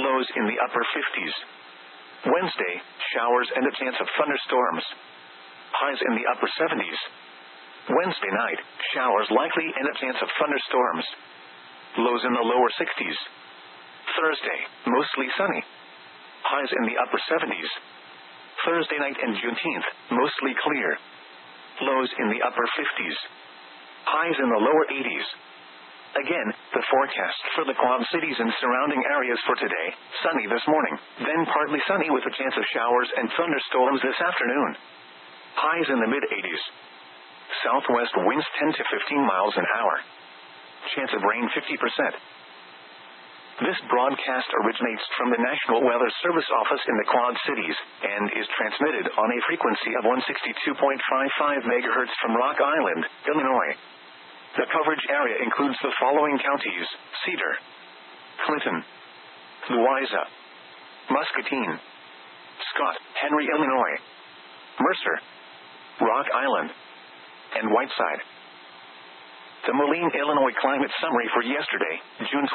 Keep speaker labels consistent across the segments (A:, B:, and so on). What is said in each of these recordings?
A: lows in the upper 50s. Wednesday, showers and a chance of thunderstorms. Highs in the upper 70s. Wednesday night, showers likely and a chance of thunderstorms. Lows in the lower 60s. Thursday, mostly sunny. Highs in the upper 70s. Thursday night and Juneteenth, mostly clear. Lows in the upper 50s. Highs in the lower 80s. Again, the forecast for the Quad Cities and surrounding areas for today: sunny this morning, then partly sunny with a chance of showers and thunderstorms this afternoon. Highs in the mid-80s. Southwest winds 10 to 15 miles an hour. Chance of rain 50%. This broadcast originates from the National Weather Service office in the Quad Cities and is transmitted on a frequency of 162.55 MHz from Rock Island, Illinois. The coverage area includes the following counties: Cedar, Clinton, Louisa, Muscatine, Scott, Henry, Illinois, Mercer, Rock Island, and Whiteside. The Moline, Illinois climate summary for yesterday, June 12,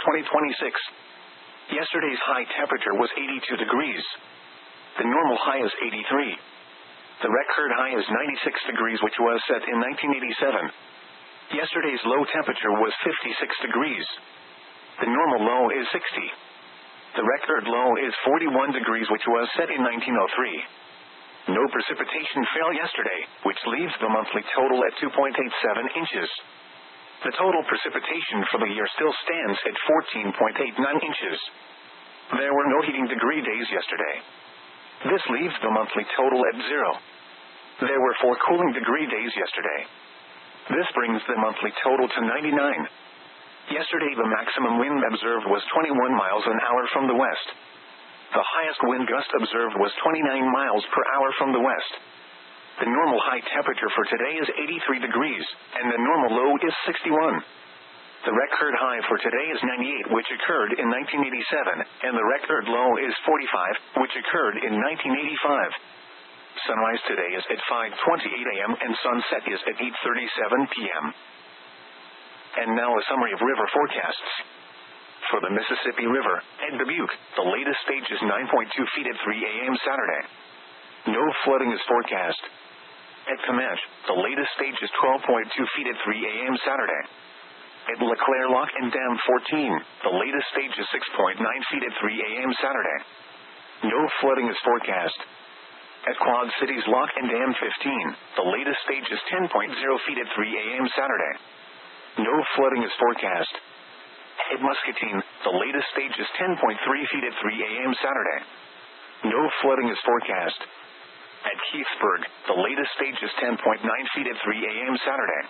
A: 2026. Yesterday's high temperature was 82 degrees. The normal high is 83. The record high is 96 degrees, which was set in 1987. Yesterday's low temperature was 56 degrees. The normal low is 60. The record low is 41 degrees, which was set in 1903. No precipitation fell yesterday, which leaves the monthly total at 2.87 inches. The total precipitation for the year still stands at 14.89 inches. There were no heating degree days yesterday. This leaves the monthly total at 0. There were 4 cooling degree days yesterday. This brings the monthly total to 99. Yesterday the maximum wind observed was 21 miles an hour from the west. The highest wind gust observed was 29 miles per hour from the west. The normal high temperature for today is 83 degrees, and the normal low is 61. The record high for today is 98, which occurred in 1987, and the record low is 45, which occurred in 1985. Sunrise today is at 5:28 a.m. and sunset is at 8:37 p.m. And now a summary of river forecasts. For the Mississippi River, at Dubuque, the latest stage is 9.2 feet at 3 a.m. Saturday. No flooding is forecast. At Comanche, the latest stage is 12.2 feet at 3 a.m. Saturday. At LeClaire Lock and Dam 14, the latest stage is 6.9 feet at 3 a.m. Saturday. No flooding is forecast. At Quad Cities Lock and Dam 15, the latest stage is 10.0 feet at 3 a.m. Saturday. No flooding is forecast. At Muscatine, the latest stage is 10.3 feet at 3 a.m. Saturday. No flooding is forecast. At Keithsburg, the latest stage is 10.9 feet at 3 a.m. Saturday.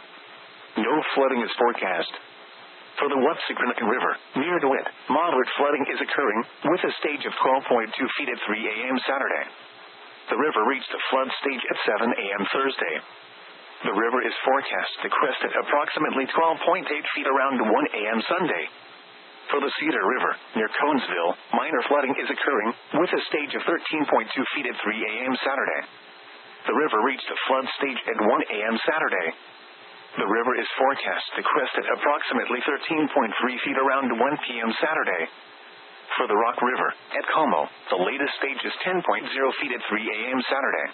A: No flooding is forecast. For the Wapsipinicon River, near DeWitt, moderate flooding is occurring, with a stage of 12.2 feet at 3 a.m. Saturday. The river reached a flood stage at 7 a.m. Thursday. The river is forecast to crest at approximately 12.8 feet around 1 a.m. Sunday. For the Cedar River, near Conesville, minor flooding is occurring, with a stage of 13.2 feet at 3 a.m. Saturday. The river reached a flood stage at 1 a.m. Saturday. The river is forecast to crest at approximately 13.3 feet around 1 p.m. Saturday. For the Rock River, at Como, the latest stage is 10.0 feet at 3 a.m. Saturday.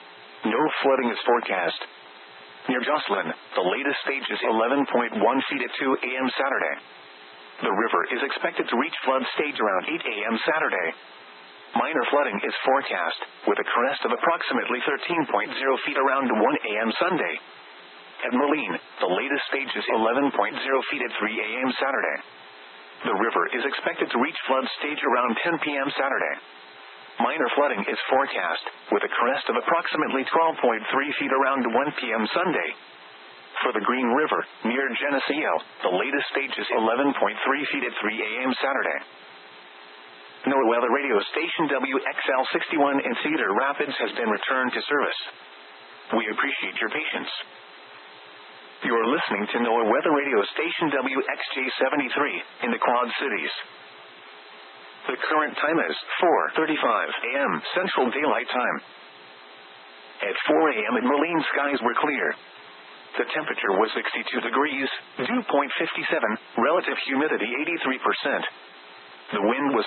A: No flooding is forecast. Near Jocelyn, the latest stage is 11.1 feet at 2 a.m. Saturday. The river is expected to reach flood stage around 8 a.m. Saturday. Minor flooding is forecast, with a crest of approximately 13.0 feet around 1 a.m. Sunday. At Moline, the latest stage is 11.0 feet at 3 a.m. Saturday. The river is expected to reach flood stage around 10 p.m. Saturday. Minor flooding is forecast, with a crest of approximately 12.3 feet around 1 p.m. Sunday. For the Green River, near Geneseo, the latest stage is 11.3 feet at 3 a.m. Saturday. NOAA Weather Radio Station WXL61 in Cedar Rapids has been returned to service. We appreciate your patience. You are listening to NOAA Weather Radio Station WXJ73 in the Quad Cities. The current time is 4:35 a.m. Central Daylight Time. At 4 a.m. at Moline, skies were clear. The temperature was 62 degrees, dew point 57, relative humidity 83%. The wind was